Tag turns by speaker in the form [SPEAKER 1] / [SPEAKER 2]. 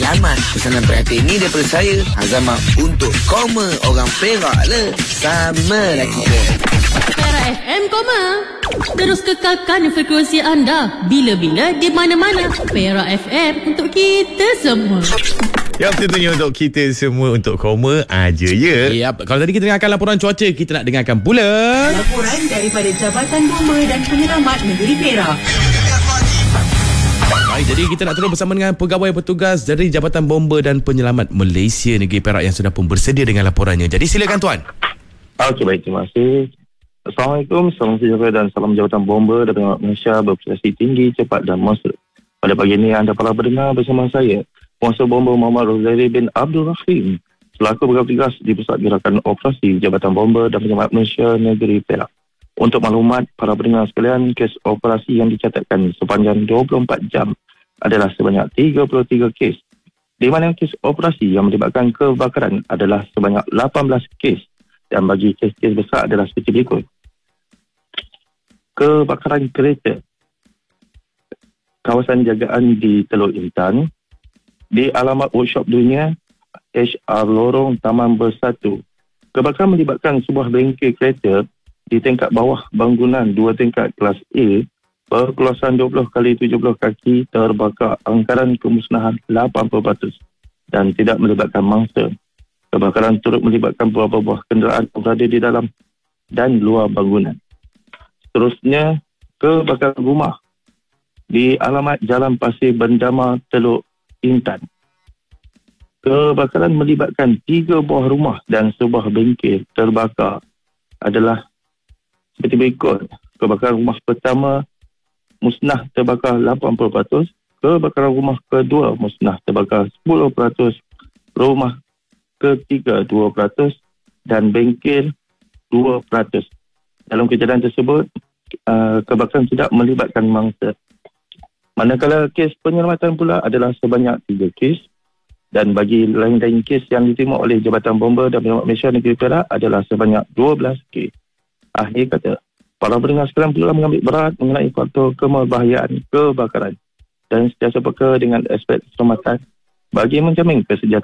[SPEAKER 1] Selamat. Pesanan perhatian ini daripada saya, Azamah, untuk koma orang Perak lah. Sama lah kita.
[SPEAKER 2] Perak FM koma. Terus kekalkan frekuensi anda. Bila-bila di mana-mana. Perak FM untuk kita semua.
[SPEAKER 3] Yang tentunya untuk kita semua, untuk koma aja ya. Yap. Kalau tadi kita dengarkan laporan cuaca, kita nak dengarkan pula
[SPEAKER 4] laporan daripada Jabatan Bomba dan Penyelamat Negeri Perak.
[SPEAKER 3] Baik, jadi kita nak terus bersama dengan pegawai petugas dari Jabatan Bomba dan Penyelamat Malaysia Negeri Perak yang sudah pun bersedia dengan laporannya. Jadi silakan tuan.
[SPEAKER 5] Okey, baik, terima kasih. Assalamualaikum, salam sejahtera dan salam Jabatan Bomba dan Penyelamat Malaysia berprestasi tinggi, cepat dan mesra. Pada pagi ini anda para pendengar bersama saya, Penguasa Bomba Muhammad Rozairi bin Abdul Rahim, selaku pegawai petugas di Pusat Gerakan Operasi Jabatan Bomba dan Penyelamat Malaysia Negeri Perak. Untuk maklumat para pendengar sekalian, kes operasi yang dicatatkan sepanjang 24 jam adalah sebanyak 33 kes, di mana kes operasi yang melibatkan kebakaran adalah sebanyak 18 kes, dan bagi kes-kes besar adalah seperti berikut. Kebakaran kereta kawasan jagaan di Teluk Intan, di alamat Workshop Dunia HR Lorong Taman Bersatu. Kebakaran melibatkan sebuah bengkel kereta di tingkat bawah bangunan 2 tingkat kelas A berkeluasan 20x70 kaki terbakar, angkaran kemusnahan 80% dan tidak melibatkan mangsa. Kebakaran turut melibatkan beberapa buah kenderaan yang berada di dalam dan luar bangunan. Seterusnya, kebakaran rumah di alamat Jalan Pasir Bendama, Teluk Intan. Kebakaran melibatkan 3 buah rumah dan sebuah bengkel terbakar adalah seperti berikut. Kebakaran rumah pertama musnah terbakar 80%, kebakaran rumah kedua musnah terbakar 10%, rumah ketiga 2% dan bengkel 2%. Dalam kejadian tersebut, kebakaran tidak melibatkan mangsa. Manakala kes penyelamatan pula adalah sebanyak 3 kes, dan bagi lain-lain kes yang diterima oleh Jabatan Bomba dan Penyelamat Malaysia Negeri Perak adalah sebanyak 12 kes. Akhir kata, para pendengar sekalian perlu mengambil berat mengenai faktor kemabahayaan kebakaran dan sentiasa peka dengan aspek keselamatan bagi menjamin kesejahteraan